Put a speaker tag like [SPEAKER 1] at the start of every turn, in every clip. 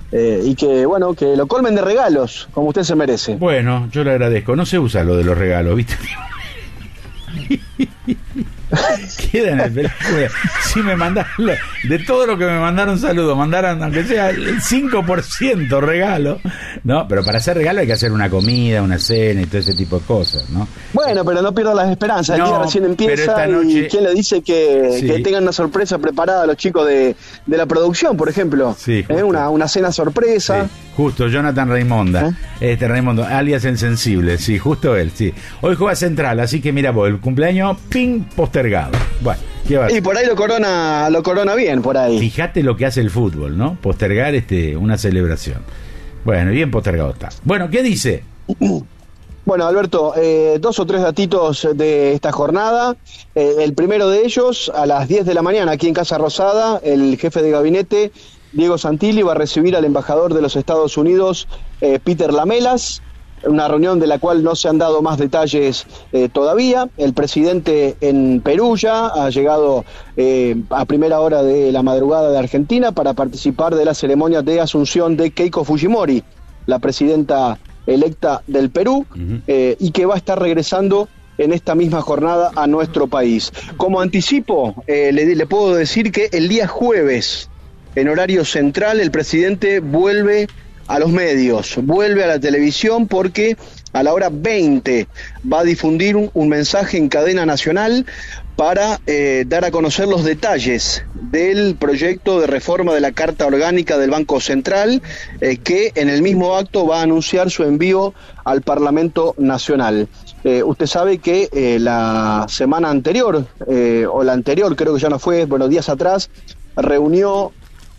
[SPEAKER 1] y que, bueno, que lo colmen de regalos, como usted se merece.
[SPEAKER 2] Bueno, yo le agradezco. No se usa lo de los regalos, ¿viste? Queda en el película. Si me mandaron, de todo lo que me mandaron saludos, mandaron aunque sea el 5% regalo, ¿no? Pero para hacer regalo hay que hacer una comida, una cena y todo ese tipo de cosas, ¿no?
[SPEAKER 1] Bueno, pero no pierdan las esperanzas, el día recién empieza noche... y ¿quién le dice que tengan una sorpresa preparada a los chicos de la producción, por ejemplo?
[SPEAKER 2] Sí,
[SPEAKER 1] una cena sorpresa.
[SPEAKER 2] Sí. Justo, Jonathan Raimonda, Raimundo, alias El Sensible, sí, justo él, sí. Hoy juega Central, así que mira vos, el cumpleaños, postergado. Bueno, ¿qué va?
[SPEAKER 1] Y por ahí lo corona bien, por ahí.
[SPEAKER 2] Fíjate lo que hace el fútbol, ¿no? Postergar una celebración. Bueno, bien postergado está. Bueno, ¿qué dice?
[SPEAKER 1] Bueno, Alberto, 2 o 3 datitos de esta jornada. El primero de ellos, a las 10 de la mañana, aquí en Casa Rosada, el jefe de gabinete, Diego Santilli, va a recibir al embajador de los Estados Unidos, Peter Lamelas, una reunión de la cual no se han dado más detalles todavía. El presidente en Perú ya ha llegado a primera hora de la madrugada de Argentina para participar de la ceremonia de asunción de Keiko Fujimori, la presidenta electa del Perú, y que va a estar regresando en esta misma jornada a nuestro país. Como anticipo, le puedo decir que el día jueves, en horario central, el presidente vuelve a los medios, vuelve a la televisión, porque a la hora 20 va a difundir un mensaje en cadena nacional para dar a conocer los detalles del proyecto de reforma de la Carta Orgánica del Banco Central, que en el mismo acto va a anunciar su envío al Parlamento Nacional. Usted sabe que la semana anterior, o la anterior, creo que ya no fue, días atrás, reunió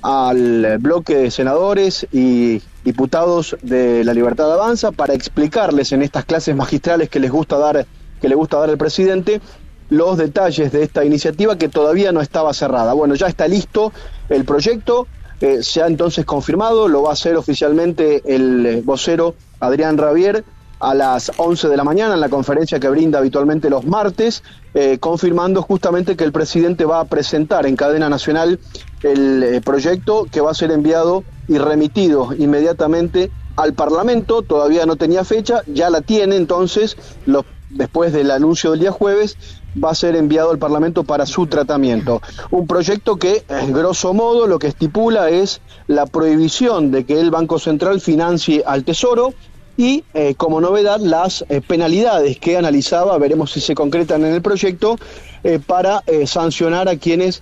[SPEAKER 1] al bloque de senadores y diputados de La Libertad Avanza para explicarles en estas clases magistrales que le gusta dar el presidente los detalles de esta iniciativa, que todavía no estaba cerrada. Bueno, ya está listo el proyecto, se ha entonces confirmado, lo va a hacer oficialmente el vocero Adrián Rabier a las 11 de la mañana en la conferencia que brinda habitualmente los martes, confirmando justamente que el presidente va a presentar en cadena nacional el proyecto, que va a ser enviado y remitido inmediatamente al Parlamento. Todavía no tenía fecha, ya la tiene, entonces después del anuncio del día jueves va a ser enviado al Parlamento para su tratamiento. Un proyecto que, grosso modo, lo que estipula es la prohibición de que el Banco Central financie al Tesoro, y como novedad las penalidades que analizaba, veremos si se concretan en el proyecto, para sancionar a quienes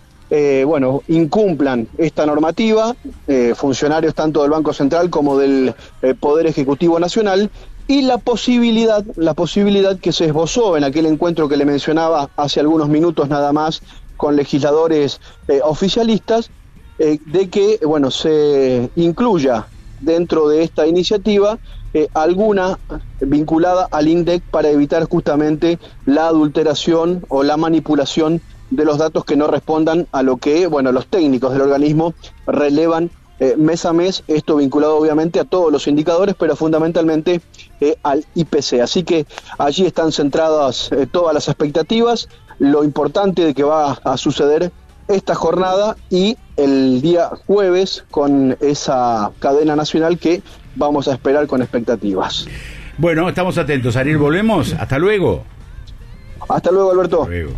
[SPEAKER 1] incumplan esta normativa, funcionarios tanto del Banco Central como del Poder Ejecutivo Nacional, y la posibilidad que se esbozó en aquel encuentro que le mencionaba hace algunos minutos nada más con legisladores oficialistas, de que se incluya dentro de esta iniciativa alguna vinculada al INDEC para evitar justamente la adulteración o la manipulación de los datos que no respondan a lo que los técnicos del organismo relevan mes a mes, esto vinculado obviamente a todos los indicadores, pero fundamentalmente al IPC. Así que allí están centradas todas las expectativas, lo importante de que va a suceder esta jornada y el día jueves con esa cadena nacional que vamos a esperar con expectativas.
[SPEAKER 2] Bueno, estamos atentos. Ariel, volvemos. Hasta luego.
[SPEAKER 1] Hasta luego, Alberto.
[SPEAKER 2] Hasta luego.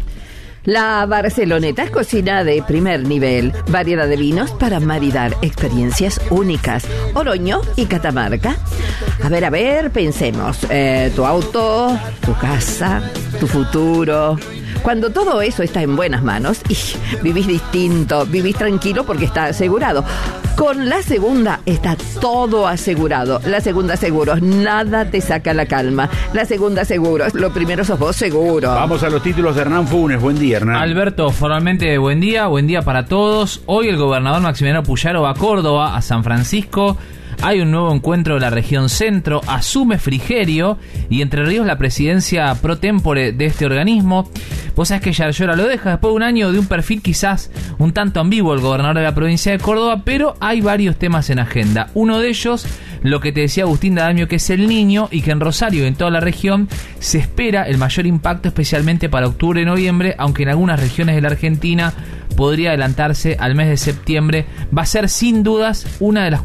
[SPEAKER 3] La Barceloneta es cocina de primer nivel, variedad de vinos para maridar experiencias únicas, Oroño y Catamarca. A ver, pensemos, tu auto, tu casa, tu futuro. Cuando todo eso está en buenas manos, vivís distinto, vivís tranquilo porque está asegurado. Con la segunda está todo asegurado. La segunda seguros, nada te saca la calma. La segunda seguros, lo primero sos vos seguro.
[SPEAKER 2] Vamos a los títulos de Hernán Funes. Buen día, Hernán.
[SPEAKER 4] Alberto, formalmente buen día para todos. Hoy el gobernador Maximiliano Puyaro va a Córdoba, a San Francisco. Hay un nuevo encuentro de la región centro, asume Frigerio y Entre Ríos la presidencia pro tempore de este organismo. Vos sabés que Yarlora lo deja después de un año de un perfil quizás un tanto ambiguo el gobernador de la provincia de Córdoba, pero hay varios temas en agenda. Uno de ellos, lo que te decía Agustín D'Adamio, que es el Niño, y que en Rosario y en toda la región se espera el mayor impacto, especialmente para octubre y noviembre, aunque en algunas regiones de la Argentina podría adelantarse al mes de septiembre. Va a ser sin dudas una de las